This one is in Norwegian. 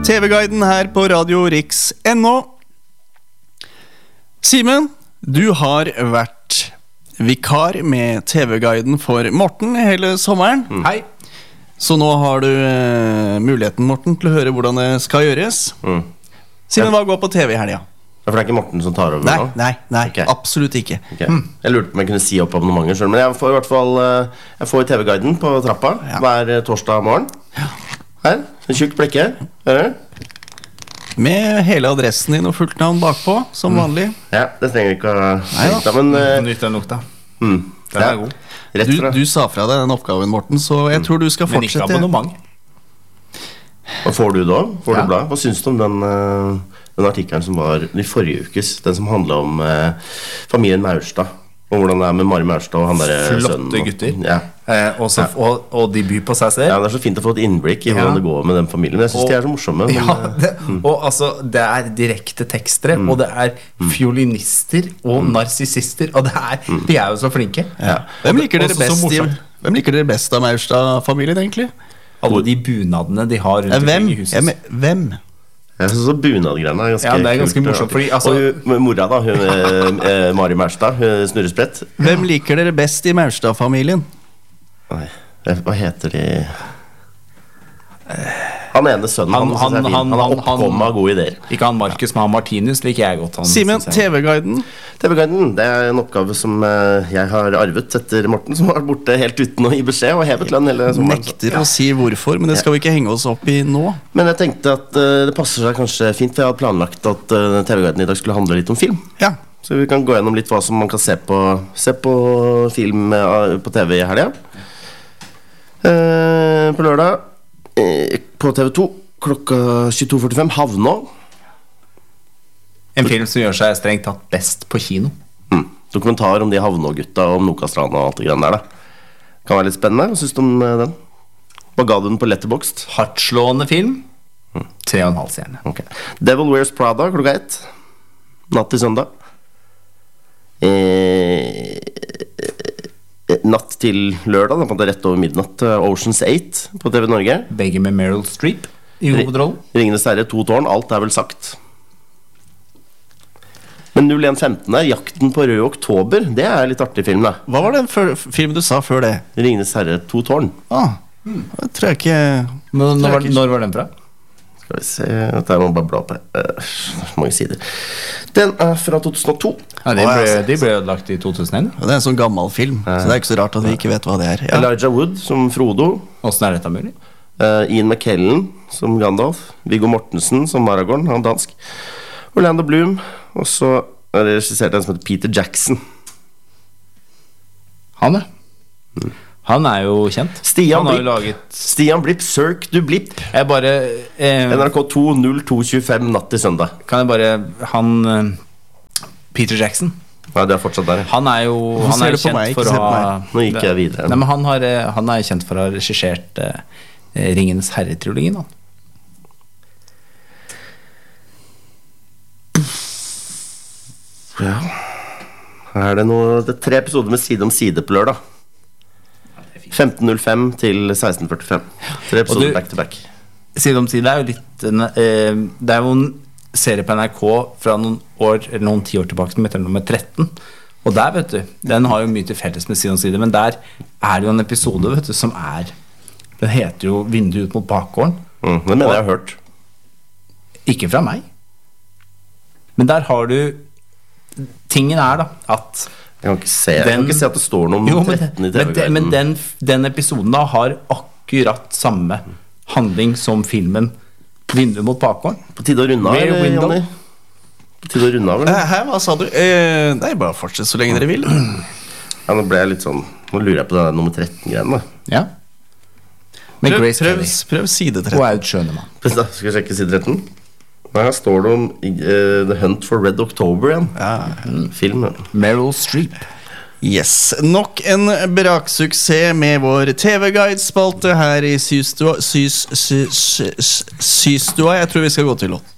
TV-guiden her på Radio Riks.no. Simen, du har vært vikar med TV-guiden for Morten hele sommeren. Hei. Så nå har du muligheten, Morten, til å høre hvordan det skal gjøres. Simen, hva går på TV i helga? For det er ikke Morten som tar over nå? Nei, Okay. absolutt ikke. Okay. Jeg lurte på om jeg kunne si opp abonnementer selv, men jeg får i hvert fall jeg får TV-guiden på trappa hver torsdag morgen. Her, en tjukk blekke. Hører du? Med hele adressen din og fullt navn bakpå, som vanlig. Ja, det trenger vi ikke å Neida. men Nytt den lukta. den er god. Rett fra. Du sa fra deg den oppgaven, Morten, så jeg tror du skal Men ikke fortsette. abonnement. Hva får du da? Får Ja. du blad? Hva synes du om den artikkelen som var i forrige ukes? Den som handlet om familien Maurstad. Og hvordan det er med Mari Maurstad og han der sønnen. Flotte gutter. Ja. Og de byr på seg selv. Ja, det er så fint å få et innblikk i hvordan det går med den familien. Jeg synes de er så morsomme. Men, Og altså, det er direkte tekstere, og det er fiolinister og narsissister, og de er jo så flinke. Ja. Hvem liker dere Også så best morsomt. Hvem liker dere best av Maurstad-familien, egentlig? Alle de bunadene de har rundt Hvem? omkring i huset. Hvem? jeg synes så bunadgreiene er ganske Ja, det er ganske kult. morsomt, fordi, altså- Og hun, mora da, hun, Mari Maurstad, hun snurresprett. Hvem liker dere best i Maurstad-familien? Nei, hva heter de? Han ene sønnen, han synes jeg er fin. Han har oppkommet av gode ideer. Ikke han Markus, men han Martinus liker jeg godt. Han, Simen, synes jeg. TV-guiden. TV-guiden, det er en oppgave som jeg har arvet etter Morten, som har vært borte helt uten å gi beskjed og hevet lønn hele sommeren. Nekter å si hvorfor, men det skal vi ikke henge oss opp i nå. Men jeg tenkte at det passer seg kanskje fint, for jeg hadde planlagt at TV-guiden i dag skulle handle litt om film. Ja, Så vi kan gå gjennom litt hva som man kan se på film på TV i helga. På lørdag på TV2 klokka 22:45 Havnå. En film som gjør seg strengt tatt best på kino. Dokumentar om de Havnå-gutta og om Nokastranda og alt det grann der da. Kan være litt spennende. Hva synes du om den? Hva ga du den på Letterboxd? Hardtslående film. 3,5 stjerne. Okay. Devil Wears Prada klokka 1 natt til søndag. Natt til lørdag, da, på en måte rett over midnatt, Ocean's 8 på TV Norge. Begge med Meryl Streep i hovedrollen. Ringenes herre, 2 tårn, alt er vel sagt. Men 01.15 er Jakten på rød oktober. Det er litt artig film da. hva var den filmen du sa før det? Ringenes herre, 2 tårn. Det tror jeg ikke. Men når var den fra? Skal vi se, dette må bare bla opp her. Det er så mange sider. Den er fra 2002. Ja, de ble lagt i 2001. Det er en sånn gammel film, så det er ikke så rart at vi ikke vet hva det er. Ja. Elijah Wood som Frodo. Hvordan er dette mulig? Ian McKellen som Gandalf. Viggo Mortensen som Aragorn, han dansk. Orlando Bloom. Og så er det regissert en som heter Peter Jackson. Han, ja. Han er jo kjent. Stian Han har jo Blipp. laget Stian Blipp, Cirque du Blipp. Jeg bare NRK 2 0225 natt til søndag. Kan jeg bare Han Peter Jackson. Nei, det er fortsatt der. Han er jo ser du på kjent meg, for ikke å se på ha Nå gikk jeg videre. Nei, men han er kjent for å ha regissert Ringenes herre-trilogien. Han. Ja. Her er det noe. Det er 3 episoder med Side om side på lørdag. 15.05 til 16.45. 3 episoder back to back. Side om side er jo litt det er jo en serie på NRK fra noen år, eller noen 10 år tilbake, som heter nummer 13. Og der, vet du, den har jo mye til felles med Side om side, men der er det jo en episode, vet du, som er Den heter jo 'Vindu ut mot bakgården'. Det mener jeg har hørt. Ikke fra meg. Men der har du Tingen er da at Jeg kan ikke se at det står noe om Jo, 13 i TV-guiden. men den episoden da har akkurat samme handling som filmen 'Vindu mot bakgården'. På tide å runde av, Rear Window. Jonny? På tide å runde av, eller? Hæ, hva sa du? Nei, bare fortsett så lenge dere vil. Ja, nå ble jeg litt sånn. Nå lurer jeg på det der nummer 13-greiene da. Ja. Med Grace Kelly Prøv side 13. og Aud Schønemann. Da skal jeg sjekke side 13. Her står det om The Hunt for Red October igjen. Film. Meryl Streep. Yes, nok en braksuksess med vår TV-guide-spalte her i Systua. Jeg tror vi skal gå til låt.